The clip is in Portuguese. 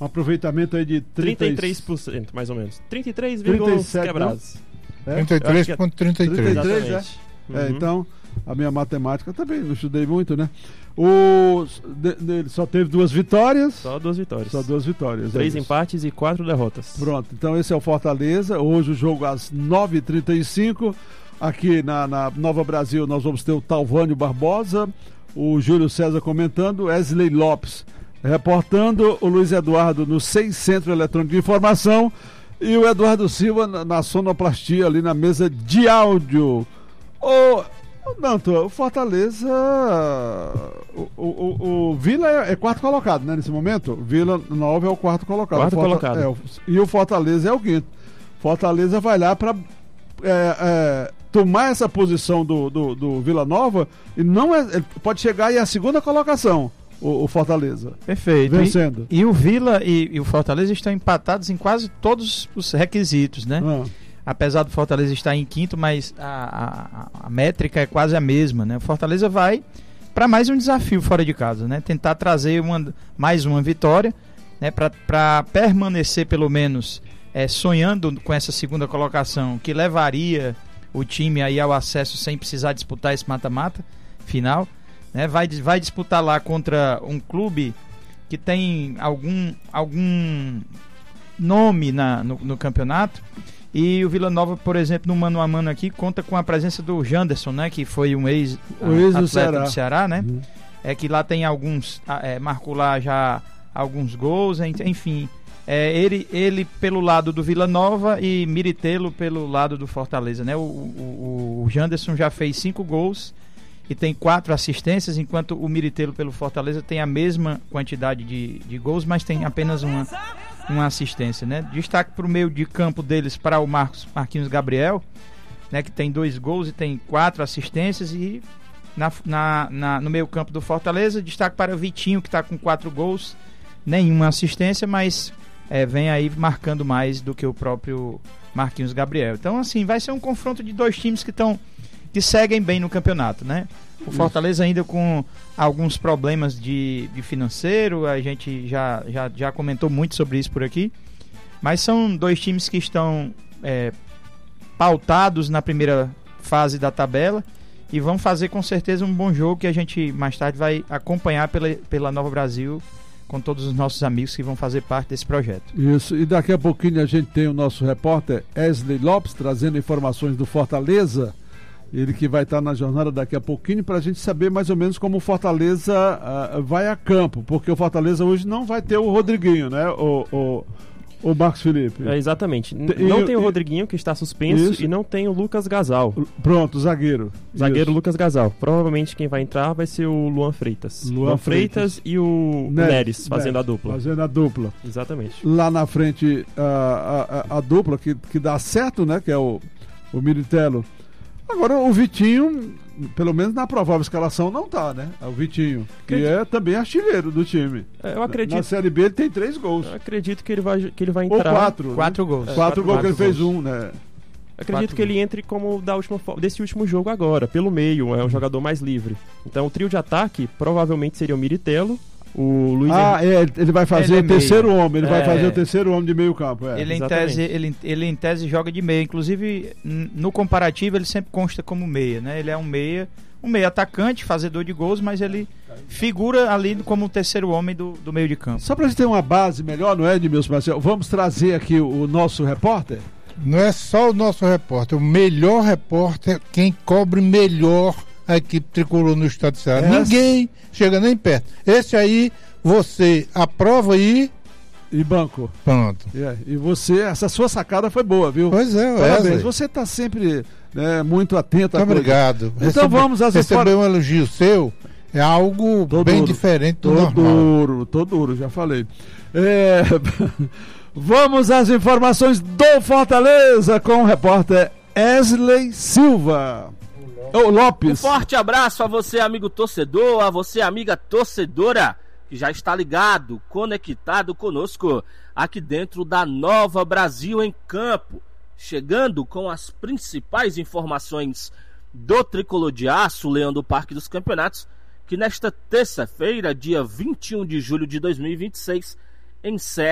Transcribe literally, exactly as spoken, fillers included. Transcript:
Um aproveitamento aí de trinta... trinta e três por cento, mais ou menos. trinta e três vírgula quebrados. É? trinta e três vírgula trinta e três. trinta e três, Exatamente. é? É, Uhum. então, a minha matemática também, não estudei muito, né? O, de, de, só teve duas vitórias. Só duas vitórias. Só duas vitórias. Três é empates e quatro derrotas. Pronto, então esse é o Fortaleza. Hoje o jogo às nove e trinta e cinco. Aqui na, na Nova Brasil nós vamos ter o Talvânio Barbosa, o Júlio César comentando, Wesley Lopes reportando, o Luiz Eduardo no seis Centro Eletrônico de Informação e o Eduardo Silva na, na sonoplastia ali na mesa de áudio. Ô, Nanto, o Fortaleza, o, o, o, o Vila é, é quarto colocado, né, nesse momento? Vila Nova é o quarto colocado. Quarto Forta, colocado. É, o, e o Fortaleza é o quinto. Fortaleza vai lá para é, é, tomar essa posição do, do, do Vila Nova e não é, pode chegar aí a segunda colocação. O, o Fortaleza. Perfeito. Vencendo. E, e o Vila e, e o Fortaleza estão empatados em quase todos os requisitos, né? Ah. Apesar do Fortaleza estar em quinto, mas a, a, a métrica é quase a mesma, né? O Fortaleza vai para mais um desafio fora de casa, né? Tentar trazer uma, mais uma vitória, né? Para permanecer pelo menos é, sonhando com essa segunda colocação, que levaria o time aí ao acesso sem precisar disputar esse mata-mata final. Né, vai, vai disputar lá contra um clube que tem algum, algum nome na, no, no campeonato. E o Vila Nova, por exemplo, no mano a mano aqui, conta com a presença do Janderson, né, que foi um ex-atleta ex do Ceará, do Ceará né? Uhum. É que lá tem alguns, é, marcou lá já alguns gols, enfim. É, ele, ele pelo lado do Vila Nova e Miritelo pelo lado do Fortaleza, né? O, o, o Janderson já fez cinco gols e tem quatro assistências, enquanto o Miritelo pelo Fortaleza tem a mesma quantidade de, de gols, mas tem apenas uma, uma assistência, né? Destaque para o meio de campo deles para o Marcos, Marquinhos Gabriel, né, que tem dois gols e tem quatro assistências, e na, na, na, no meio campo do Fortaleza, destaque para o Vitinho, que está com quatro gols, nenhuma assistência, mas é, vem aí marcando mais do que o próprio Marquinhos Gabriel. Então, assim, vai ser um confronto de dois times que estão que seguem bem no campeonato, né? O Fortaleza ainda com alguns problemas de, de financeiro, a gente já, já, já comentou muito sobre isso por aqui, mas são dois times que estão é, pautados na primeira fase da tabela e vão fazer com certeza um bom jogo que a gente mais tarde vai acompanhar pela, pela Nova Brasil com todos os nossos amigos que vão fazer parte desse projeto. Isso, e daqui a pouquinho a gente tem o nosso repórter Wesley Lopes trazendo informações do Fortaleza. Ele que vai estar na jornada daqui a pouquinho para a gente saber mais ou menos como o Fortaleza uh, vai a campo, porque o Fortaleza hoje não vai ter o Rodriguinho, né, o, o, o Marcos Felipe. É, exatamente. N- E- não e- tem o Rodriguinho, que está suspenso, Isso. e não tem o Lucas Gasal. Pronto, zagueiro. Zagueiro Isso. Lucas Gasal. Provavelmente quem vai entrar vai ser o Luan Freitas. Luan Luan, Freitas. Freitas, e o Neres, Neres, fazendo Neres, a dupla. Fazendo a dupla. Exatamente. Lá na frente, a, a, a dupla que, que dá certo, né, que é o, o Miritelo. Agora o Vitinho, pelo menos na provável escalação, não tá, né? É o Vitinho, que Acredito. é também artilheiro do time. É, eu acredito, Na Série B ele tem três gols. eu acredito que ele vai, que ele vai Ou entrar. quatro. né? Quatro gols. É, Quatro quatro gols que ele gols. fez um, né? Acredito Quatro que ele entre como da última, fo- desse último jogo agora, pelo meio, é um jogador mais livre. Então o trio de ataque provavelmente seria o Miritelo, o Luiz Ah, Henrique. é, ele vai fazer Ele é o terceiro meia. homem, ele vai É. fazer o terceiro homem de meio campo. É. Ele em, Exatamente. tese, ele, ele em tese joga de meia. Inclusive, n- no comparativo, ele sempre consta como meia, né? Ele é um meia, um meia atacante, fazedor de gols, mas ele figura ali como o terceiro homem do, do meio de campo. Só pra gente ter uma base melhor, não é, Edmilson Marcelo? Vamos trazer aqui o, o nosso repórter? Não é só o nosso repórter, o melhor repórter, quem cobre melhor a equipe tricolor no estado de Ceará. Essa- Ninguém chega nem perto. Esse aí, você aprova aí, E banco. pronto. É, e você, essa sua sacada foi boa, viu? Pois é, Parabéns. Wesley. Você está sempre, né, muito atento à Muito coisa. obrigado. Então vamos às Receber histórias- um elogio seu é algo Tô bem duro. diferente do Tô normal. duro, tô duro, já falei. É, vamos às informações do Fortaleza com o repórter Wesley Silva. Ô, Um Lopes. forte abraço a você, amigo torcedor, a você, amiga torcedora, que já está ligado, conectado conosco aqui dentro da Nova Brasil em Campo, chegando com as principais informações do Tricolor de Aço, Leão do Parque dos Campeonatos, que nesta terça-feira, dia vinte e um de julho de dois mil e vinte e seis, encerra